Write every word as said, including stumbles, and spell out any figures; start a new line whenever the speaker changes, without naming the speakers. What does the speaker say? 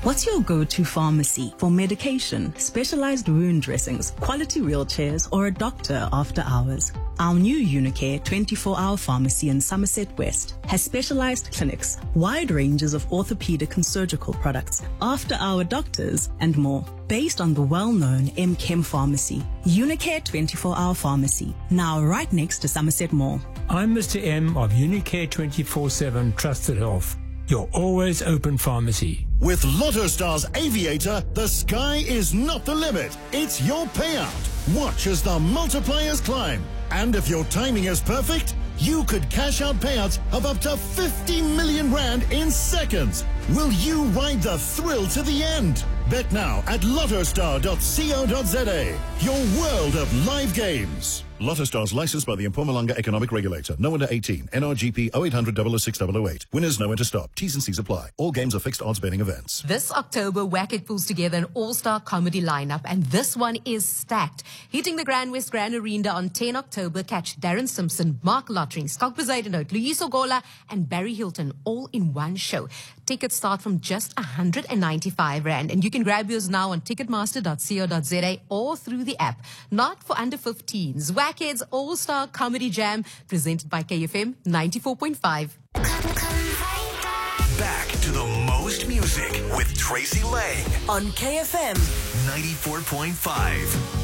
What's your go-to pharmacy for medication, specialized wound dressings, quality wheelchairs, or a doctor after hours? Our new Unicare twenty-four hour pharmacy in Somerset West has specialized clinics, wide ranges of orthopedic and surgical products, after-hour doctors, and more. Based on the well-known M Chem Pharmacy, Unicare twenty-four hour pharmacy, now right next to Somerset Mall.
I'm Mister M of Unicare twenty-four seven Trusted Health, your always open pharmacy.
With LottoStar's Aviator, the sky is not the limit. It's your payout. Watch as the multipliers climb. And if your timing is perfect, you could cash out payouts of up to fifty million rand in seconds. Will you ride the thrill to the end? Bet now at lottostar dot co dot za. Your world of live games. LottoStar's licensed by the Mpumalanga Economic Regulator. No under eighteen. N R G P oh eight hundred, double oh six, double oh eight. Winners know when to stop. T's and C's apply. All games are fixed odds betting events.
This October, Wacket pulls together an all-star comedy lineup, and this one is stacked. Hitting the Grand West Grand Arena on ten October, catch Darren Simpson, Mark Lottering, Schalk Bezuidenhout, Louise Ogola, and Barry Hilton all in one show. Tickets start from just one hundred ninety-five rand, and you can grab yours now on ticketmaster dot co dot za or through the app. Not for under fifteens. Wackhead's All-Star Comedy Jam, presented by K F M ninety-four point five.
Back to the most music with Tracy Lang
on K F M
ninety-four point five.